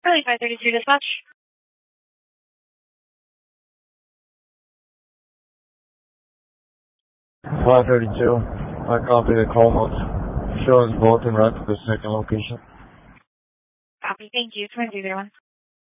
Charlie 532 dispatch. 532. I copy the call notes. Show us both en route to the second location. Copy. Thank you. 2301.